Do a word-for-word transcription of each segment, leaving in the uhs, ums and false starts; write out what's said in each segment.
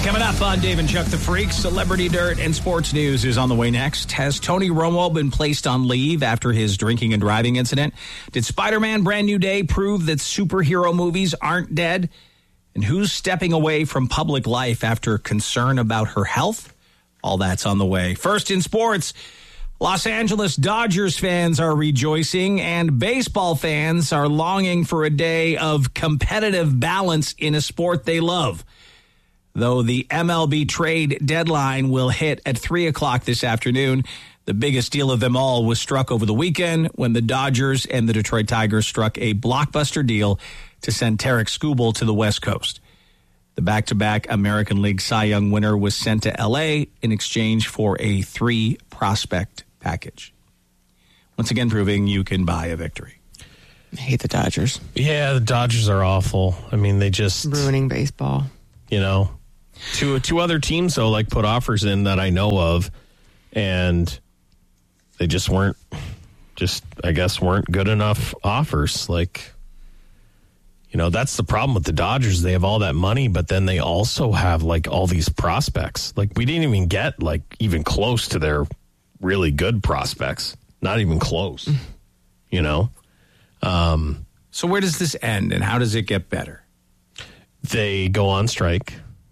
Coming up on Dave and Chuck the Freak, Celebrity Dirt and Sports News is on the way next. Has Tony Romo been placed on leave after his drinking and driving incident? Did Spider-Man Brand New Day prove that superhero movies aren't dead? And who's stepping away from public life after concern about her health? All that's on the way. First in sports, Los Angeles Dodgers fans are rejoicing and baseball fans are longing for a day of competitive balance in a sport they love. Though the M L B trade deadline will hit at three o'clock this afternoon, the biggest deal of them all was struck over the weekend when the Dodgers and the Detroit Tigers struck a blockbuster deal to send Tarik Skubal to the West Coast. The back-to-back American League Cy Young winner was sent to L A in exchange for a three-prospect package. Once again, proving you can buy a victory. I hate the Dodgers. Yeah, the Dodgers are awful. I mean, they just... ruining baseball. You know, two, two other teams, though, like put offers in that I know of, and they just weren't, just, I guess, weren't good enough offers. Like... You know, that's the problem with the Dodgers. They have all that money, but then they also have, like, all these prospects. Like, we didn't even get, like, even close to their really good prospects. Not even close, you know? Um, so where does this end, and how does it get better? They go on strike,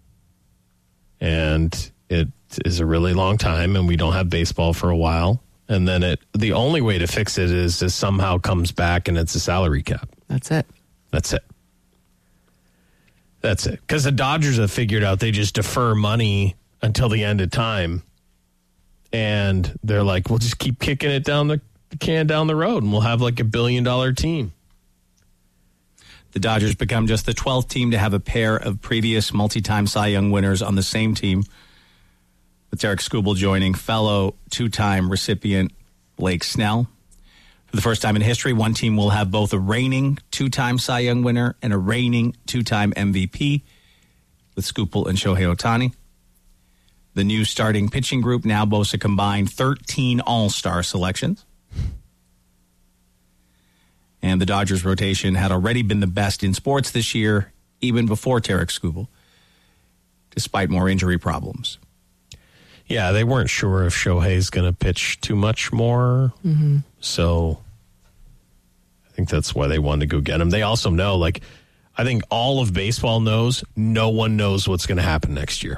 and it is a really long time, and we don't have baseball for a while. And then it the only way to fix it is it somehow comes back, and it's a salary cap. That's it. That's it. That's it. Because the Dodgers have figured out they just defer money until the end of time. And they're like, we'll just keep kicking it down the, the can down the road, and we'll have like a billion dollar team. The Dodgers become just the twelfth team to have a pair of previous multi-time Cy Young winners on the same team, with Tarik Skubal joining fellow two-time recipient Blake Snell. For the first time in history, one team will have both a reigning two-time Cy Young winner and a reigning two-time M V P with Skubal and Shohei Ohtani. The new starting pitching group now boasts a combined thirteen all-star selections. And the Dodgers rotation had already been the best in sports this year, even before Tarik Skubal, despite more injury problems. Yeah, they weren't sure if Shohei's going to pitch too much more. Mm-hmm. So I think that's why they wanted to go get him. They also know, like, I think all of baseball knows, no one knows what's going to happen next year.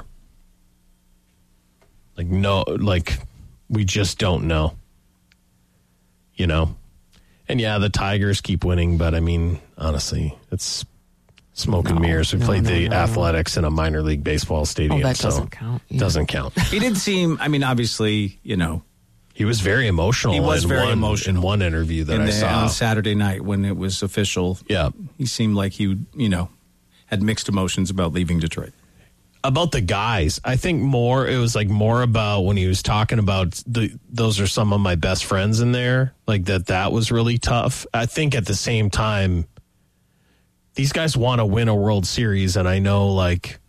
Like, no, like, we just don't know. You know? And yeah, the Tigers keep winning, but I mean, honestly, it's smoke and no, mirrors. We no, played no, the no. Athletics in a minor league baseball stadium. Oh, that so doesn't count. Yeah. Doesn't count. He did seem, I mean, obviously, you know. He was very emotional. He was in very one, emotional. In one interview that in I the, saw. On Saturday night when it was official. Yeah. He seemed like he, you know, had mixed emotions about leaving Detroit. About the guys, I think more, it was like more about when he was talking about the, those are some of my best friends in there, like that, that was really tough. I think at the same time, these guys want to win a World Series. And I know, like,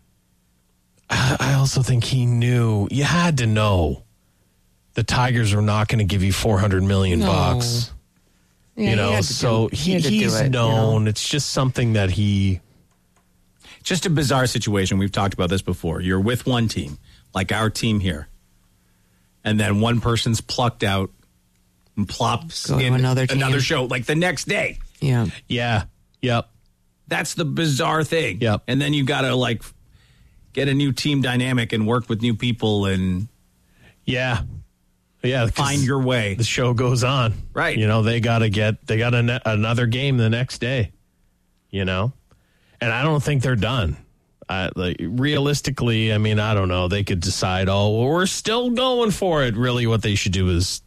I also think he knew, you had to know the Tigers were not going to give you four hundred million no. bucks. Yeah, you know, he so do, he, he he's it, known. You know? It's just something that he. Just a bizarre situation. We've talked about this before. You're with one team, like our team here, and then one person's plucked out and plops Go in another, another show, like the next day. Yeah. Yeah. Yep. That's the bizarre thing. Yep. And then you got to, like, get a new team dynamic and work with new people and yeah, yeah, find your way. The show goes on, right? You know, they got to get they got a ne- another game the next day. You know. And I don't think they're done. I, like, realistically, I mean, I don't know. They could decide, oh, well, we're still going for it. Really, what they should do is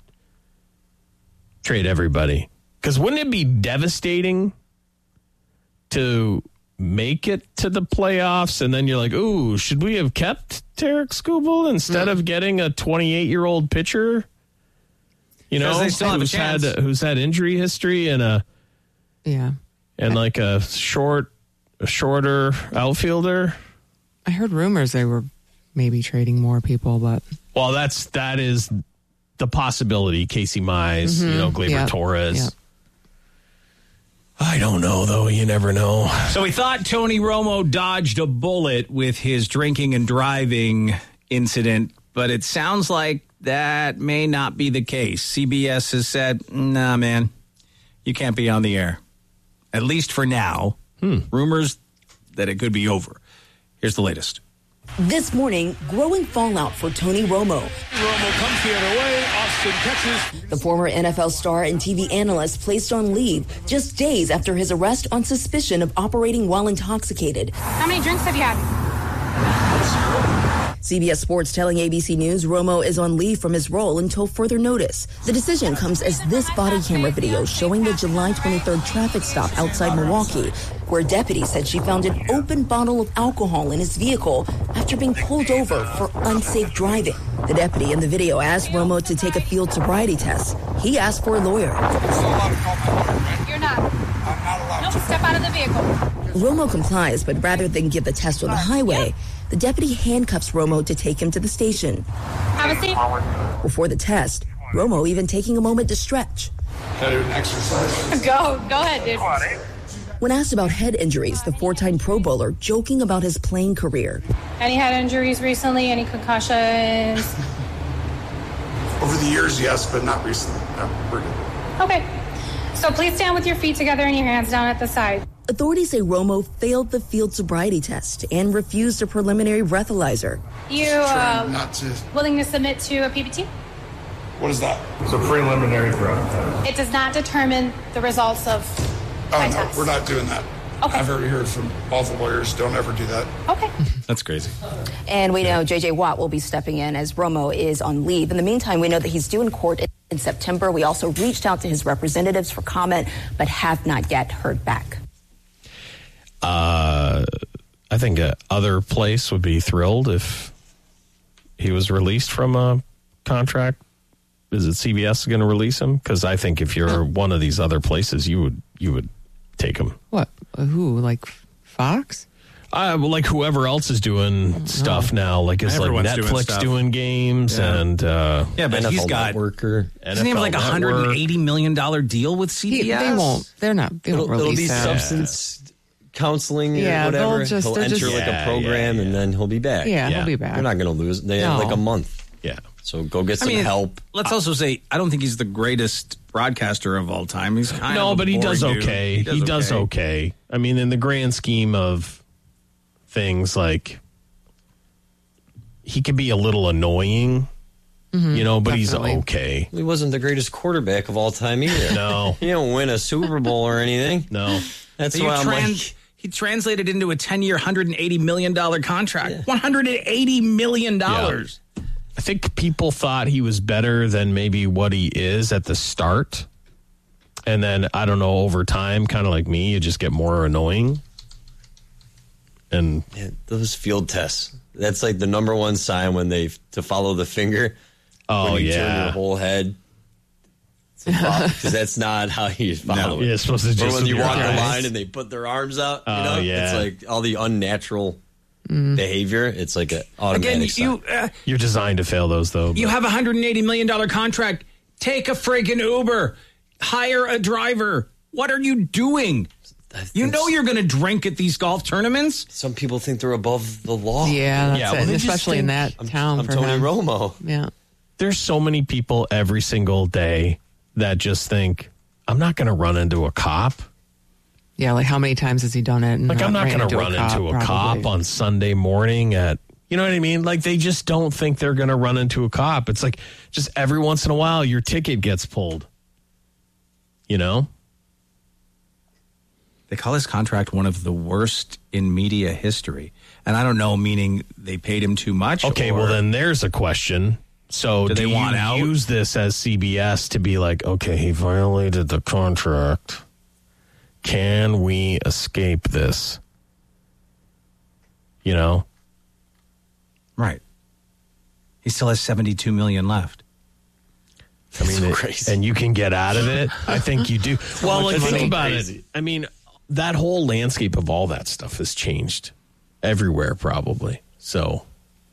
trade everybody. Because wouldn't it be devastating to make it to the playoffs and then you're like, ooh, should we have kept Tarik Skubal instead mm. of getting a twenty-eight-year-old pitcher? You know, they still have who's a chance. had who's had injury history and a yeah, and like a short. A shorter outfielder. I heard rumors they were maybe trading more people, but well, that's that is the possibility. Casey Mize, mm-hmm. you know, Gleyber yep. Torres. Yep. I don't know, though. You never know. So we thought Tony Romo dodged a bullet with his drinking and driving incident, but it sounds like that may not be the case. C B S has said, nah, man, you can't be on the air. At least for now. Hmm. Rumors that it could be over. Here's the latest. This morning, growing fallout for Tony Romo. Romo comes the other way. Austin catches. The former N F L star and T V analyst placed on leave just days after his arrest on suspicion of operating while intoxicated. How many drinks have you had? C B S Sports telling A B C News Romo is on leave from his role until further notice. The decision comes as this body camera video showing the July twenty-third traffic stop outside Milwaukee, where a deputy said she found an open bottle of alcohol in his vehicle after being pulled over for unsafe driving. The deputy in the video asked Romo to take a field sobriety test. He asked for a lawyer. You're not. I'm not allowed Nope, to. step out of the vehicle. Romo complies, but rather than give the test on the highway, the deputy handcuffs Romo to take him to the station. Have a seat. Before the test, Romo even taking a moment to stretch. Can I do an exercise? Go. Go ahead, dude. When asked about head injuries, the four-time Pro Bowler joking about his playing career. Any head injuries recently? Any concussions? Over the years, yes, but not recently. No, we're good. Okay. So please stand with your feet together and your hands down at the side. Authorities say Romo failed the field sobriety test and refused a preliminary breathalyzer. You Trying uh, not to. willing to submit to a P P T? What is that? It's a preliminary drug test. It does not determine the results of Oh, my no, test. we're not doing that. Okay. I've already heard from all the lawyers. Don't ever do that. Okay. That's crazy. And we know J J Watt will be stepping in as Romo is on leave. In the meantime, we know that he's due in court in September. We also reached out to his representatives for comment, but have not yet heard back. Uh, I think a other place would be thrilled if he was released from a contract. Is it C B S going to release him? Because I think if you're one of these other places, you would you would take him. What? Who? Like Fox? Uh, well, like whoever else is doing stuff now, like it's like Everyone's doing Netflix stuff. doing games Yeah. and uh, Yeah, but N F L he's got. worker. Doesn't he have like a one hundred eighty million dollars deal with C He, B S? they won't. They're not. They It'll, won't it'll release be that. substance counseling Yeah, or they'll whatever. just- he'll they're enter just- like Yeah, a program yeah, and yeah. then he'll be back. Yeah, Yeah. he'll be back. They're not going to lose. They have No. like a month. yeah. So go get I some mean, help. let's also say, I don't think he's the greatest broadcaster of all time. He's kind of No, a but he does boring dude. okay. He does, okay. I mean, in the grand scheme of things, like he could be a little annoying, you know, but definitely. he's okay. He wasn't the greatest quarterback of all time either. No, He don't win a Super Bowl or anything. no. That's He, why I'm trans- like, he translated into a ten-year, one hundred eighty million dollars contract. one hundred eighty million dollars. I think people thought he was better than maybe what he is at the start. And then, I don't know, over time, kind of like me, you just get more annoying. And man, those field tests. That's like the number one sign when they to follow the finger. oh, when you turn yeah. your whole head. Because that's not how you follow it. You're supposed to Or just when you with your walk the eyes. line and they put their arms out, you Oh, know, yeah. it's like all the unnatural behavior. It's like an automatic Again, sign. you uh, You're designed to fail those, though. you but- have a one hundred eighty million dollars contract. Take a friggin' Uber. Hire a driver. What are you doing? You know you're going to drink at these golf tournaments. Some people think they're above the law. Yeah, that's Yeah, it. well, And they just especially in think that I'm, town I'm for Tony him. Romo. Yeah. There's so many people every single day that just think, I'm not going to run into a cop. Yeah, like how many times has he done it? And Like, I'm not ran going to into run cop, into a probably. cop on Sunday morning at, you know what I mean? Like, they just don't think they're going to run into a cop. It's like, just every once in a while, your ticket gets pulled. You know? They call his contract one of the worst in media history. And I don't know, meaning they paid him too much. Okay, or- well, then there's a question. So Do do, they you want out? use this as C B S to be like, okay, he violated the contract. Can we escape this? You know? Right. He still has seventy-two million dollars left. I mean, so it- crazy. and you can get out of it. I think you do. Well, much like, money. think about Crazy. it. I mean, that whole landscape of all that stuff has changed everywhere, probably. So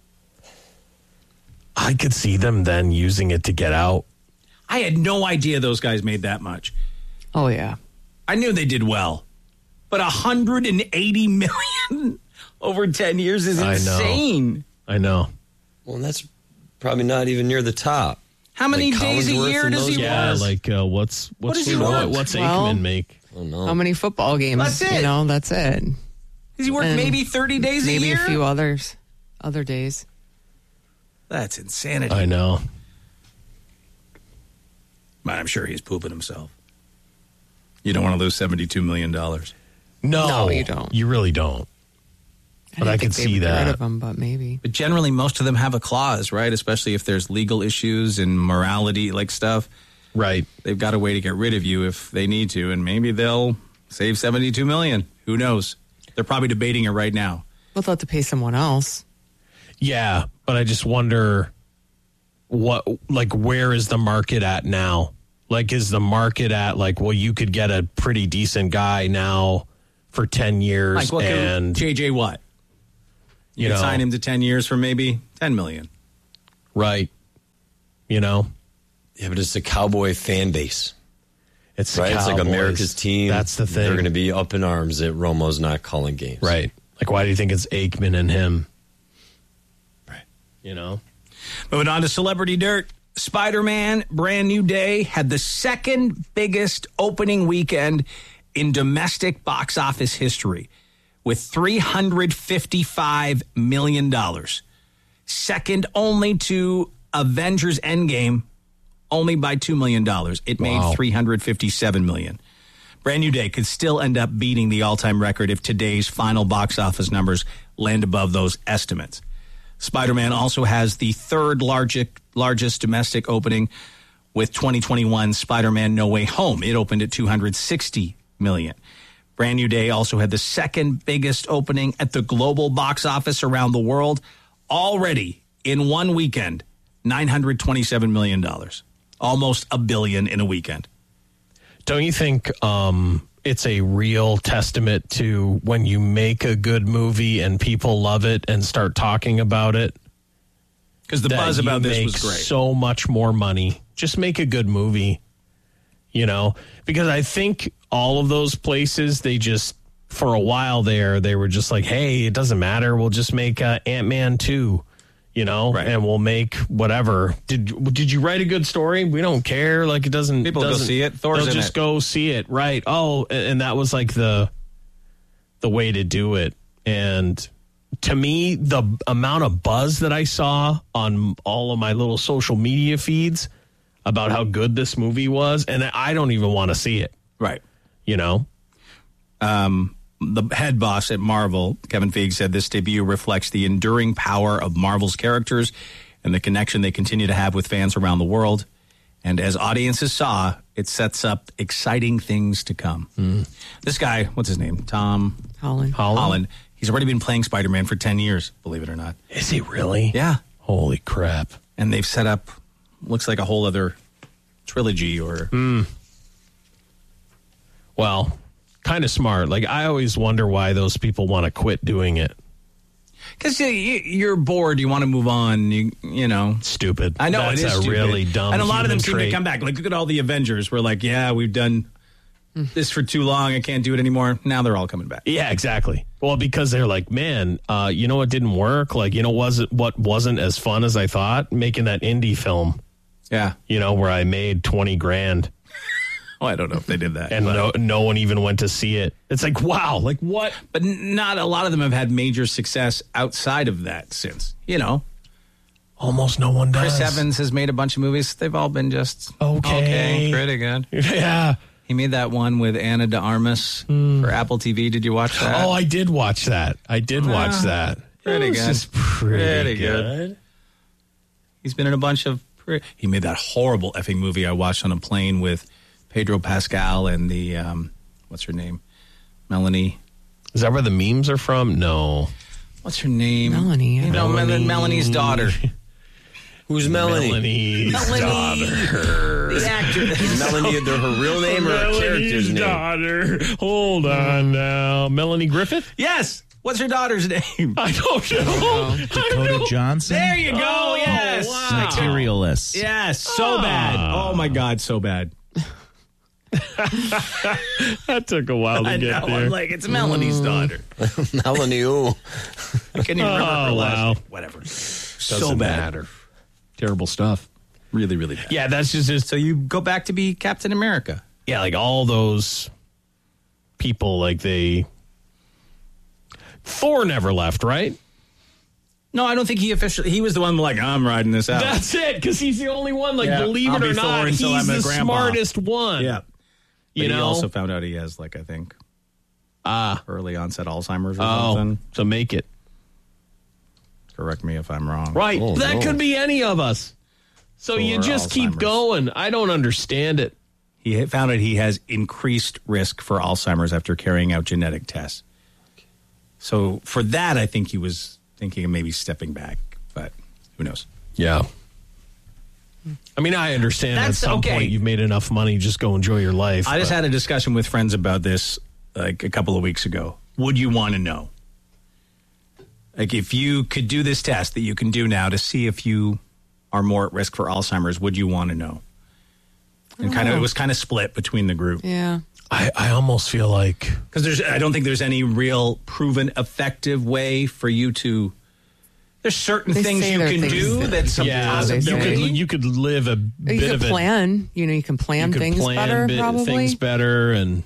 I could see them then using it to get out. I had no idea those guys made that much. Oh, yeah. I knew they did well. But one hundred eighty million dollars over ten years is insane. I know. I know. Well, and that's probably not even near the top. How many like days a Collinsworth year and does those he Yeah, work? like uh, what's what's What does he you know, work? what's Well, Aikman make? Oh, no. How many football games? That's it. You know, that's it. Does he work And maybe thirty days a Maybe year? a few others, other days. That's insanity. I know. But I'm sure he's pooping himself. You don't want to lose seventy-two million dollars. No, No, you don't. You really don't. But I, didn't can think they see would get rid that. of them, but maybe. But generally, most of them have a clause, right? Especially if there's legal issues and morality like stuff. Right. They've got a way to get rid of you if they need to, and maybe they'll save seventy-two million dollars. Who knows? They're probably debating it right now. We'll have to pay someone else. Yeah, but I just wonder what, like, where is the market at now? Like, is the market at, like, well, you could get a pretty decent guy now for ten years Like, what and, J J Watt? You, you could know, sign him to ten years for maybe ten million dollars. right, you know? Yeah, but it's a Cowboy fan base. It's the Right? It's like Cowboys. America's team. That's the thing. They're going to be up in arms that Romo's not calling games. Right. Like, why do you think it's Aikman and him? Right. You know? Moving on to Celebrity Dirt. Spider-Man Brand New Day had the second biggest opening weekend in domestic box office history with three hundred fifty-five million dollars. Second only to Avengers Endgame, only by two million dollars. It made Wow. three hundred fifty-seven million dollars. Brand New Day could still end up beating the all-time record if today's final box office numbers land above those estimates. Spider-Man also has the third largest largest domestic opening with twenty twenty-one Spider-Man No Way Home. It opened at two hundred sixty million dollars. Brand New Day also had the second biggest opening at the global box office around the world. Already in one weekend, nine hundred twenty-seven million dollars. Almost a billion in a weekend. Don't you think um, it's a real testament to when you make a good movie and people love it and start talking about it? Because the that buzz you about this make was great. so much more money. Just make a good movie, you know? Because I think all of those places, they just, for a while there, they were just like, hey, it doesn't matter. We'll just make uh, Ant-Man two, you know? Right. And we'll make whatever. Did Did you write a good story? We don't care. Like, it doesn't... People go doesn't, see it. Thor's they'll in just it. go see it. Right. Oh, and and that was like the the way to do it. And... to me, the amount of buzz that I saw on all of my little social media feeds about how good this movie was, and I don't even want to see it, Right. you know? Um, the head boss at Marvel, Kevin Feige, said this debut reflects the enduring power of Marvel's characters and the connection they continue to have with fans around the world. And as audiences saw, it sets up exciting things to come. Mm. This guy, what's his name? Tom Holland. Holland? Holland. He's already been playing Spider-Man for ten years, believe it or not. Is he really? Yeah. Holy crap. And they've set up, looks like a whole other trilogy or... Mm. Well, kind of smart. Like, I always wonder why those people want to quit doing it. Because you, you're bored, you want to move on, you, you know. Stupid. I know, That's it is a stupid. really dumb And a lot of them human seem trait. to come back. Like, look at all the Avengers. We're like, yeah, we've done this for too long. I can't do it anymore. Now they're all coming back. Yeah, exactly. Well, because they're like, man, uh, you know what didn't work? Like, you know, was it what wasn't as fun as I thought? Making that indie film, Yeah. you know, where I made twenty grand Well, I don't know if they did that. and but, no, no one even went to see it. It's like, wow, like what? but not a lot of them have had major success outside of that since. You know, Almost no one does. Chris Evans has made a bunch of movies. They've all been just Okay. okay pretty good. Yeah. He made that one with Anna de Armas for Apple T V. Did you watch that? Oh, I did watch that. I did watch Ah, that. pretty it was good. just pretty, Pretty good. good. He's been in a bunch of... Pre- he made that horrible effing movie I watched on a plane with Pedro Pascal and the... Um, what's her name? Melanie... Is that where the memes are from? No. What's her name? Melanie, yeah. You know, Mel- Melanie. Melanie's daughter. Who's Melanie? Melanie's Melanie. daughter. The actor. Is Melanie either her real name or her character's Melanie's name? daughter. Hold on now. Melanie Griffith? Yes. What's her daughter's name? I don't know. Dakota Johnson. There you go. Oh, yes. wow. Materialist. Yes. So Ah. bad. Oh, my God. So bad. That took a while to I get know, there. I'm like, it's Melanie's daughter. Melanie, ooh. I can't even remember her Oh, last wow. name. Whatever. so Doesn't bad. matter. Terrible stuff. Really, really bad. Yeah, that's just, just So you go back to be Captain America. yeah, like all those people, like they. Thor never left, right? No, I don't think he officially. He was the one like, I'm riding this out. That's it, because he's the only one. Like, Yeah, believe I'll it be or Thor not, until he's I'm a the grandpa. smartest one. Yeah. you But know. he also found out he has, like, I think, Ah, early onset Alzheimer's or oh, something. so make it Correct me if I'm wrong. right. Oh, that no. could be any of us. So you Or just keep Alzheimer's. going. I don't understand it. He had found out he has increased risk for Alzheimer's after carrying out genetic tests. So for that, I think he was thinking of maybe stepping back, but who knows? Yeah. I mean, I understand That's at some okay. point you've made enough money, just go enjoy your life. I just but- had a discussion with friends about this like a couple of weeks ago. Would you want to know? Like if you could do this test that you can do now to see if you are more at risk for Alzheimer's, would you want to know? And kind of it was kind of split between the group. Yeah. I, I almost feel like Because there's, I don't think there's any real proven effective way for you to. There's certain They things say you there are can things do that- that's a yeah, they you say. could possibility. you could live a You bit could of it. plan. You know, you can plan You could things plan better, bit- probably. things better, and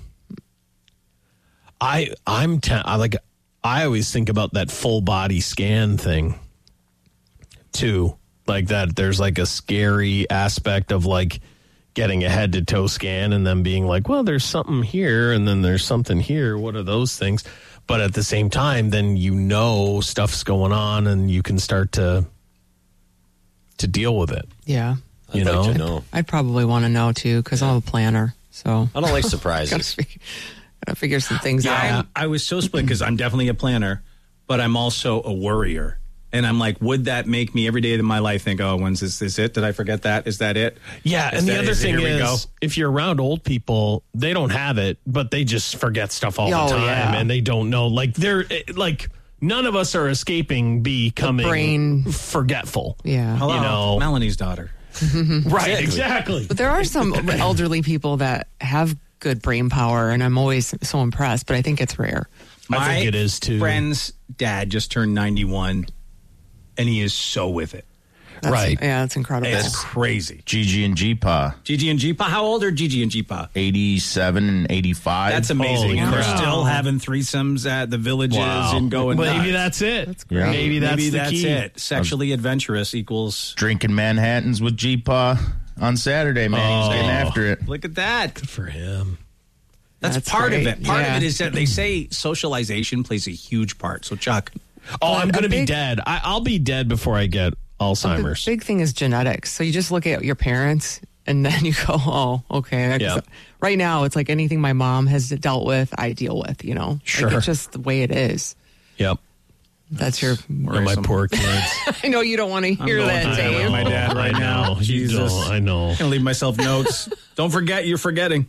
I I'm te- I like I always think about that full body scan thing too. Like that, there's like a scary aspect of like getting a head to toe scan and then being like, well, there's something here and then there's something here. What are those things? But at the same time, then you know stuff's going on and you can start to to deal with it. Yeah. You I'd know, like to know. I'd probably want to know, too, because I'm a planner. So I don't like gotta surprises. figure, gotta figure some things I, out. I was so split because I'm definitely a planner, but I'm also a worrier. And I'm like, would that make me every day of my life think, oh, when's this, this it? Did I forget that? Is that it? Yeah, Is and the that- other is it- thing here we go? is, if you're around old people, they don't have it, but they just forget stuff all Oh, the time, yeah. and they don't know. Like they're eh, like none of us are escaping becoming brain- forgetful. Yeah. Hello, You know. Melanie's daughter. Right? Exactly. But there are some elderly people that have good brain power, and I'm always so impressed, but I think it's rare. I My think it is too. friend's dad just turned ninety-one, and he is so with it. That's, Right. Yeah, that's incredible. It's crazy. Gigi and G-Pa, Gigi and G-Pa, how old are Gigi and G-Pa? eighty-seven and eighty-five. That's amazing. Holy And they're crap. still having threesomes at the villages Wow. and going Maybe nuts. that's it. That's great. Maybe that's Maybe the that's key. it. Sexually adventurous equals. Drinking Manhattans with G-Pa on Saturday, man. He's getting Oh. after it. Look at that. For him. That's, That's part great. of it. Part Yeah. of it is that they say socialization plays a huge part. So, Chuck, Oh, I'm a going to be big- dead. I, I'll be dead before I get Alzheimer's. The big thing is genetics. So you just look at your parents and then you go, oh, okay. I guess- Yeah. Right now, it's like anything my mom has dealt with, I deal with, you know? Sure. Like it's just the way it is. Yep. That's your. Oh, my worrisome. poor kids. I know you don't want to hear going that, through that with Dave. my dad right I now. know. You Jesus. don't. I know. I'm going to leave myself notes. Don't forget, you're forgetting.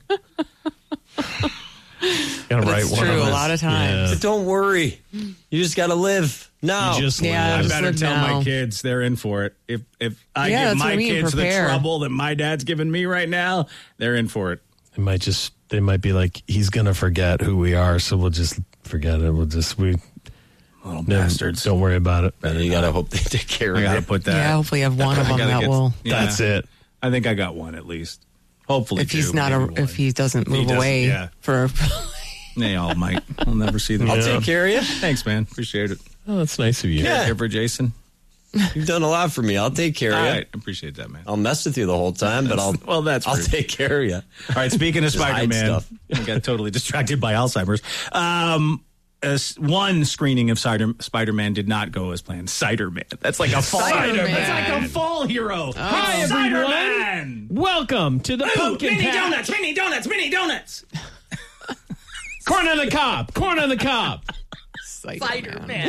Gotta But write it's one true of a us. lot of times. But don't worry. You just got to live now. You just Yeah, I live. just better live tell now. my kids they're in for it. If if I Yeah, give that's what my I mean, kids prepare. the trouble that my dad's giving me right now, they're in for it. They might just. They might be like, he's gonna forget who we are, so we'll just forget it. We'll just we. Little No, bastards. Don't worry about it. And you got to hope they take care I of got to it. put that. Yeah, hopefully you have one of I them gotta that get- will. yeah. That's it. I think I got one at least. Hopefully, If he's two, not maybe a, one. if he doesn't If he move doesn't, away yeah. for. They all might. I'll never see them. I'll Yeah. take care of you. Thanks, man. Appreciate it. Oh, that's nice of you. Yeah. Care for Jason. You've done a lot for me. I'll take care All of you. right, appreciate that, man. I'll mess with you the whole time, but I'll well, that's I'll rude. take care of you. All right, speaking of Just hide Spider-Man, stuff. I got totally distracted by Alzheimer's. Um, as one screening of Cider, Spider-Man did not go as planned. Cider-Man. That's like a fall. Cider-Man. That's like a fall hero. Hi, Cider-Man. Welcome to the Ooh, pumpkin mini patch. donuts, mini donuts, mini donuts. Corn on the cob. Corn on the cob. Spider-Man.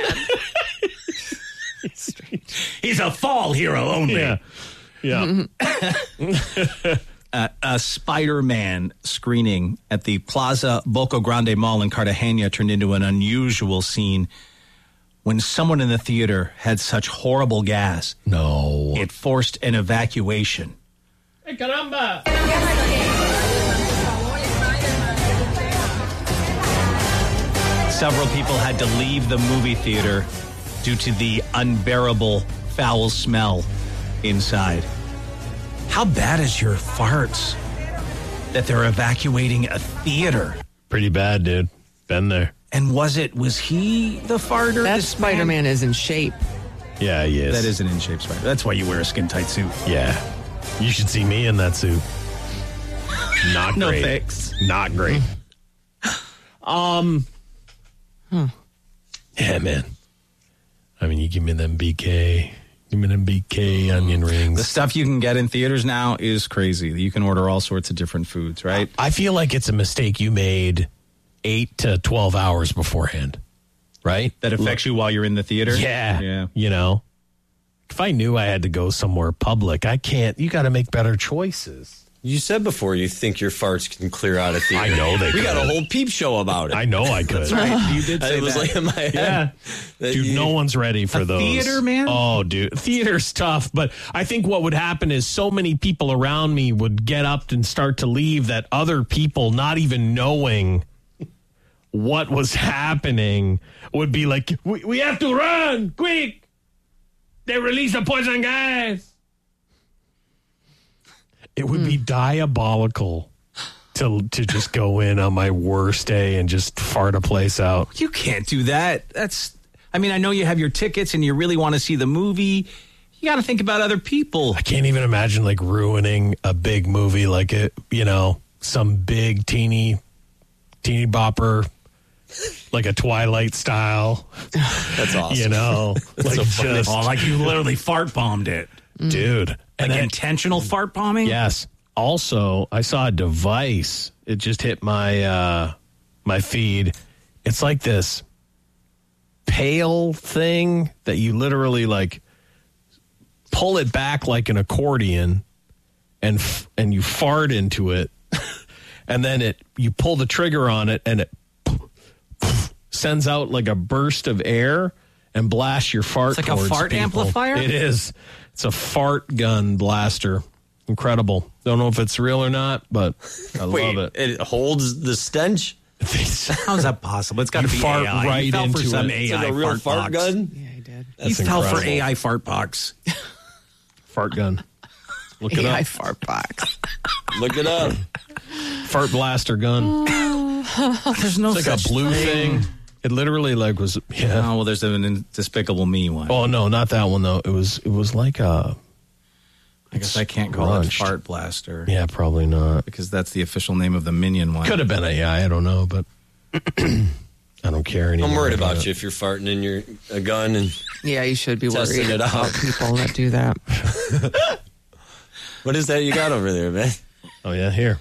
He's a fall hero only. Yeah. Yeah. Uh, a Spider-Man screening at the Plaza Boca Grande Mall in Cartagena turned into an unusual scene when someone in the theater had such horrible gas. No. It forced an evacuation. Hey, caramba. Several people had to leave the movie theater due to the unbearable foul smell inside. How bad is your farts that they're evacuating a theater? Pretty bad, dude. Been there. And was it, was he the farter? That this Spider-Man is in shape. Yeah, he is. That is an in-shape Spider. That's why you wear a skin-tight suit. Yeah. You should see me in that suit. Not No great. thanks. Not great. um. Huh. Yeah, man. I mean, you give me them B K, give me them B K onion rings. The stuff you can get in theaters now is crazy. You can order all sorts of different foods, right? I feel like it's a mistake you made eight to twelve hours beforehand, right? That affects you while you're in the theater? Yeah. Yeah. You know, if I knew I had to go somewhere public, I can't. You got to make better choices. You said before you think your farts can clear out a theater. I know they We could. got a whole peep show about it. I know I could. That's right. You did say It was that. like in my head. Yeah. that Dude, you- no one's ready for A those. theater, man? Oh, dude. Theater's tough, but I think what would happen is so many people around me would get up and start to leave that other people, not even knowing what was happening, would be like, we, we have to run, quick. They release a poison gas. It would be diabolical to to just go in on my worst day and just fart a place out. You can't do that. That's, I mean, I know you have your tickets and you really want to see the movie. You got to think about other people. I can't even imagine like ruining a big movie like it, you know, some big teeny, teeny bopper, like a Twilight style, That's awesome. you know, like so funny. just, Oh, like you literally fart bombed it. dude. And Like then, intentional fart bombing? yes. Also, I saw a device. It just hit my uh, my feed. It's like this pail thing that you literally like pull it back like an accordion, and f- and you fart into it, and then it you pull the trigger on it, and it sends out like a burst of air and blasts your fart. It's like a towards fart people. amplifier? It is. It's a fart gun blaster. Incredible. Don't know if it's real or not, but I Wait, love it. it holds the stench? How's that possible? It's got to You be fart A I. right He fell for into some it. A I It's like a real fart, fart box. gun? Yeah, he did. He That's fell for incredible. A I fart box. Fart gun. Look it A I up. fart box. Look it up. Fart blaster gun. There's no It's like a blue thing. It literally like was yeah. Oh, well, there's an Despicable Me one. Oh no, not that one though. It was it was like a I guess I can't call it crunched. Fart Blaster. yeah, probably not. Because that's the official name of the Minion one. Could have been A I. I don't know, but I don't care anymore. I'm worried about it. you if you're farting in your a gun and Yeah, you should be Testing worried it out. about people that do that. what is that you got over there, man? Oh yeah, here.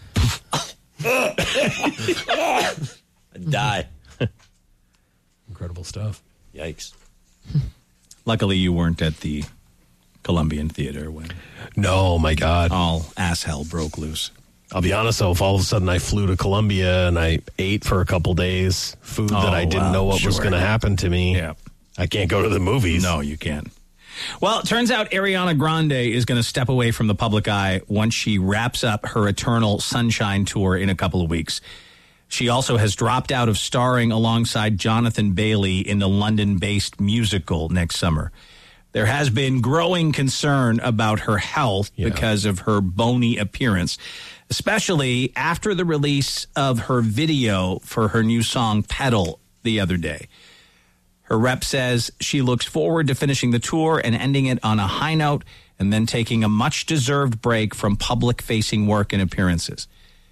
I die. Incredible stuff. Yikes. Luckily, you weren't at the Columbian Theater when No, my God. all ass hell broke loose. I'll be honest though, if all of a sudden I flew to Colombia and I ate for a couple days food that Oh, I didn't well, know what was sure. going to happen to me, Yeah. I can't go to the movies. No, you can't. Well, it turns out Ariana Grande is going to step away from the public eye once she wraps up her Eternal Sunshine tour in a couple of weeks. She also has dropped out of starring alongside Jonathan Bailey in the London-based musical next summer. There has been growing concern about her health Yeah. because of her bony appearance, especially after the release of her video for her new song Pedal the other day. Her rep says she looks forward to finishing the tour and ending it on a high note and then taking a much-deserved break from public-facing work and appearances.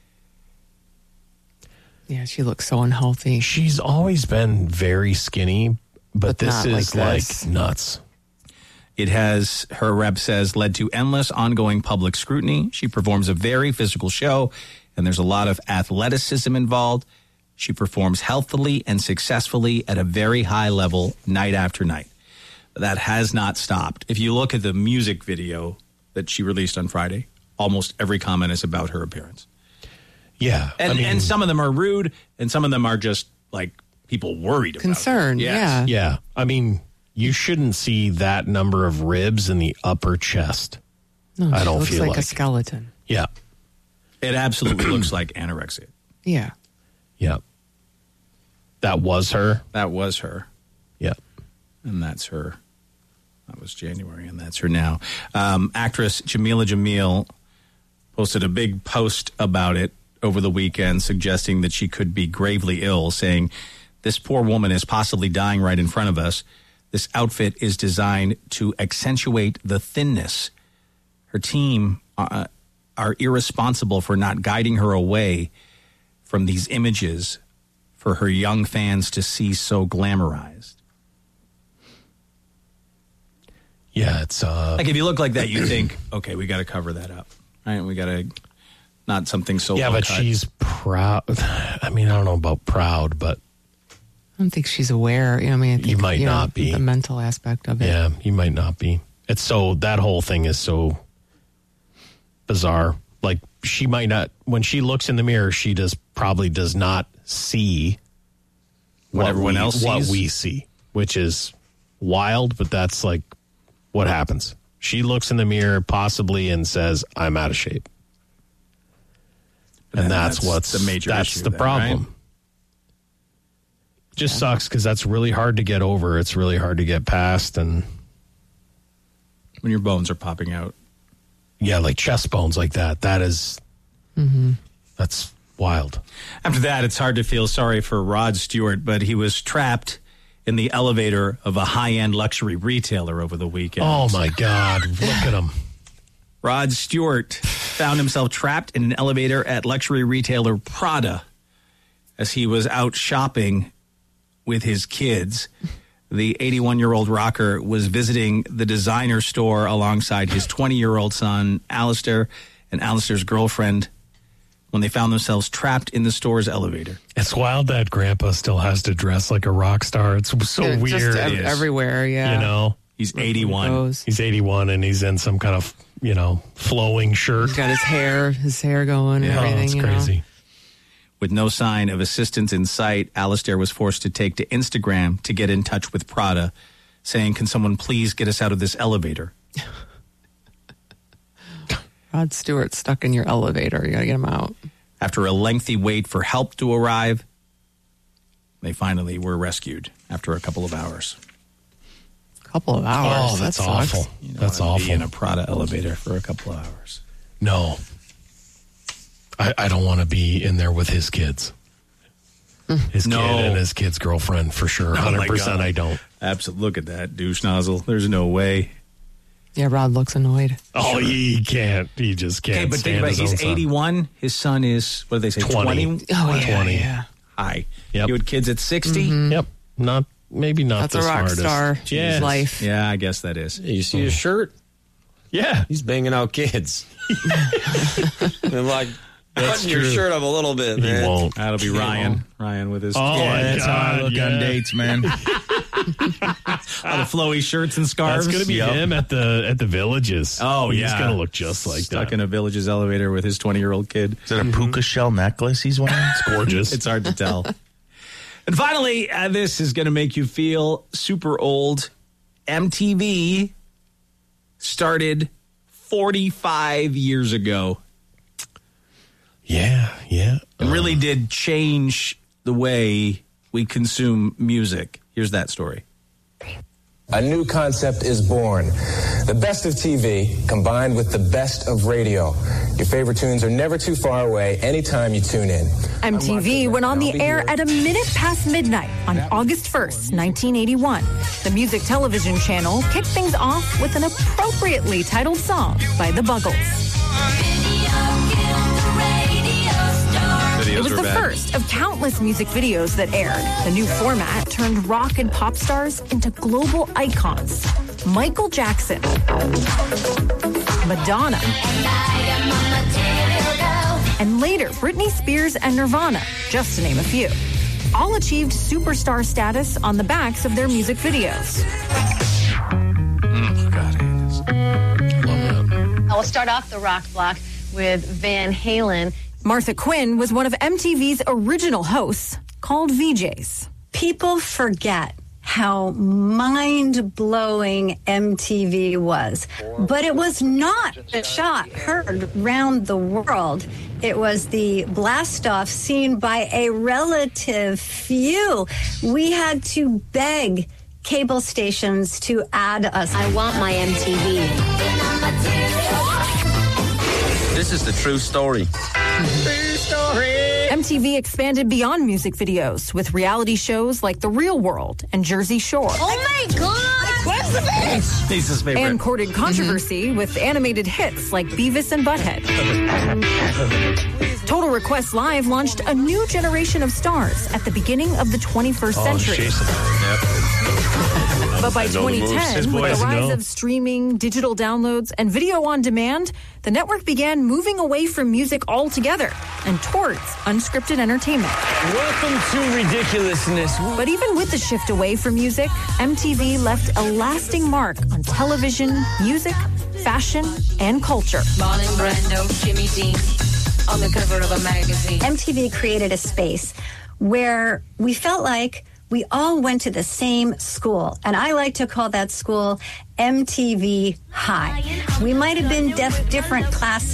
Yeah, she looks so unhealthy. She's always been very skinny, but, But this not is like like, this. nuts. It has, her rep says, led to endless ongoing public scrutiny. She performs a very physical show, and there's a lot of athleticism involved. She performs healthily and successfully at a very high level night after night. That has not stopped. If you look at the music video that she released on Friday, almost every comment is about her appearance. Yeah. And, I mean, and some of them are rude, and some of them are just like people worried about her. Concerned, Yes. yeah. yeah. I mean, you shouldn't see that number of ribs in the upper chest. No, I she don't looks feel like, like a it. skeleton. Yeah. It absolutely looks like anorexia. Yeah. Yeah. That was her? That was her. Yeah. And that's her. That was January, and that's her now. Um, actress Jamila Jamil posted a big post about it over the weekend, suggesting that she could be gravely ill, saying, "This poor woman is possibly dying right in front of us. This outfit is designed to accentuate the thinness. Her team uh, are irresponsible for not guiding her away from these images for her young fans to see so glamorized." Yeah, it's uh like if you look like that, you think, okay, we got to cover that up, right? We got to not something so yeah, but cut. she's proud. I mean, I don't know about proud, but I don't think she's aware. You know, I mean, I think, you might you know, not be the mental aspect of it. Yeah, you might not be. It's so that whole thing is so bizarre. Like she might not when she looks in the mirror, she does probably does not see what, what everyone we, else sees. What we see, which is wild, but that's like what happens. She looks in the mirror possibly and says, "I'm out of shape." And that's, that's what's the major that's issue the then, problem. Right? Just yeah. sucks because that's really hard to get over. It's really hard to get past, and when your bones are popping out, yeah, like chest bones like that. That is, mm-hmm. that's wild. After that, it's hard to feel sorry for Rod Stewart, but he was trapped in the elevator of a high-end luxury retailer over the weekend. Oh my God! Look at him. Rod Stewart found himself trapped in an elevator at luxury retailer Prada as he was out shopping with his kids. The eighty-one-year-old rocker was visiting the designer store alongside his twenty-year-old son, Alistair, and Alistair's girlfriend when they found themselves trapped in the store's elevator. It's wild that Grandpa still has to dress like a rock star. It's so yeah, weird. Just ev- everywhere, yeah. You know? He's eighty-one. He's eighty-one, and he's in some kind of, you know, flowing shirt. He's got his hair, his hair going and yeah, everything. It's you crazy. Know? With no sign of assistance in sight, Alistair was forced to take to Instagram to get in touch with Prada, saying, "Can someone please get us out of this elevator?" Rod Stewart stuck in your elevator. You got to get him out. After a lengthy wait for help to arrive, they finally were rescued after a couple of hours. Couple of hours. Oh, that's that awful. You know, that's awful. Be in a Prada elevator for a couple of hours. No. I, I don't want to be in there with his kids. His no. kid and his kid's girlfriend, for sure. one hundred percent oh I don't. Absolutely. Look at that douche nozzle. There's no way. Yeah, Rod looks annoyed. Oh, sure. he can't. He just can't. Okay, but think about it. He's eighty-one. His son is, what do they say, twenty. twenty? Oh, yeah, twenty. Yeah. Hi. Yep. You had kids at sixty? Mm-hmm. Yep. Not, maybe not That's the a rock smartest. star. Yeah. His life. Yeah, I guess that is. You see his shirt? Yeah. He's banging out kids. And like, That's button your true. shirt up a little bit, He man. won't. That'll be Ryan. Ryan with his Oh, Yeah, my that's how I God, look yeah. on dates, man. all the flowy shirts and scarves. That's going to be Yep. him at the at the Villages. Oh, He's yeah. going to look just like Stuck that. in a Village's elevator with his twenty-year-old kid. Is that a puka shell necklace he's wearing? It's gorgeous. It's hard to tell. And finally, uh, this is going to make you feel super old. M T V started forty-five years ago yeah, yeah. and really did change the way we consume music. Here's that story. A new concept is born. The best of T V combined with the best of radio. Your favorite tunes are never too far away anytime you tune in. M T V went on the air at a minute past midnight on August first, nineteen eighty-one. The music television channel kicked things off with an appropriately titled song by the Buggles. It was the first of countless music videos that aired. The new format turned rock and pop stars into global icons. Michael Jackson, Madonna, and later Britney Spears and Nirvana, just to name a few. All achieved superstar status on the backs of their music videos. Oh, God, Love that. I'll start off the rock block with Van Halen. Martha Quinn was one of M T V's original hosts, called V Js. People forget how mind-blowing M T V was. But it was not a shot heard round the world. It was the blast-off seen by a relative few. We had to beg cable stations to add us. I want my M T V. This is the true story. True story. M T V expanded beyond music videos with reality shows like The Real World and Jersey Shore. Oh my God! Where's the face? Lisa's favorite. And courted controversy mm-hmm. with animated hits like Beavis and Butthead. Total Request Live launched a new generation of stars at the beginning of the twenty-first Oh, century. Jason. But by twenty ten, with the rise know. of streaming, digital downloads, and video on demand, the network began moving away from music altogether and towards unscripted entertainment. Welcome to ridiculousness. But even with the shift away from music, M T V left a lasting mark on television, music, fashion, and culture. Marlon Brando, Jimmy Dean, on the cover of a magazine. M T V created a space where we felt like we all went to the same school, and I like to call that school M T V High. We might have been def- different classes.